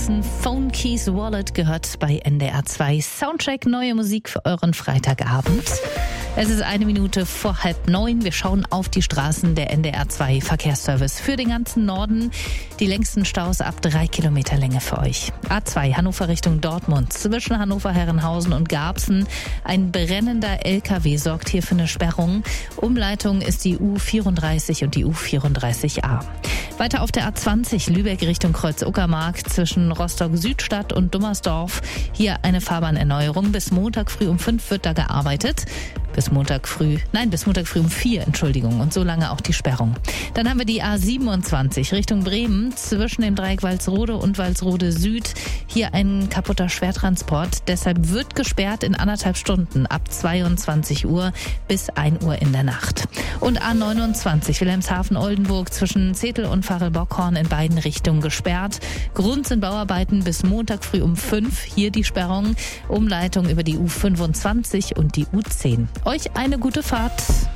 Jackson, Phone Keys Wallet gehört bei NDR 2 Soundcheck, neue Musik für euren Freitagabend. Es ist 1 Minute vor 8:30. Wir schauen auf die Straßen der NDR 2 Verkehrsservice für den ganzen Norden. Die längsten Staus ab 3 Kilometer Länge für euch. A2 Hannover Richtung Dortmund. Zwischen Hannover, Herrenhausen und Garbsen. Ein brennender LKW sorgt hier für eine Sperrung. Umleitung ist die U34 und die U34a. Weiter auf der A20 Lübeck Richtung Kreuz-Uckermark zwischen Rostock-Südstadt und Dummersdorf. Hier eine Fahrbahnerneuerung. Bis Montag früh um 5 wird da gearbeitet. Bis Montag früh um 4, und so lange auch die Sperrung. Dann haben wir die A27 Richtung Bremen zwischen dem Dreieck Walsrode und Walsrode Süd. Hier ein kaputter Schwertransport. Deshalb wird gesperrt in 1,5 Stunden ab 22 Uhr bis 1 Uhr in der Nacht. Und A29 Wilhelmshaven-Oldenburg zwischen Zetel und Varel-Bockhorn in beiden Richtungen gesperrt. Grund sind Bauarbeiten bis Montag früh um 5. Hier die Sperrung. Umleitung über die U25 und die U10. Euch eine gute Fahrt.